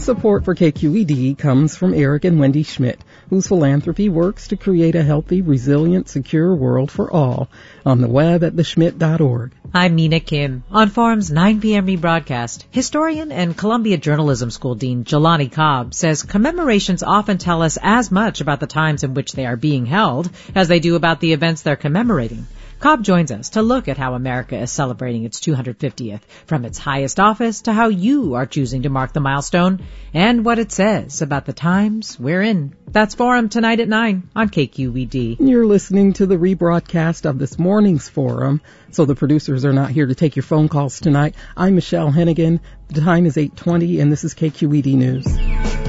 Support for KQED comes from Eric and Wendy Schmidt, whose philanthropy works to create a healthy, resilient, secure world for all. On the web at theschmidt.org. I'm Mina Kim. On Forum's 9 p.m. rebroadcast, historian and Columbia Journalism School Dean Jelani Cobb says commemorations often tell us as much about the times in which they are being held as they do about the events they're commemorating. Cobb joins us to look at how America is celebrating its 250th, from its highest office to how you are choosing to mark the milestone, and what it says about the times we're in. That's Forum tonight at 9 on KQED. You're listening to the rebroadcast of this morning's Forum, so the producers are not here to take your phone calls tonight. I'm Michelle Hennigan. The time is 8:20, and this is KQED News.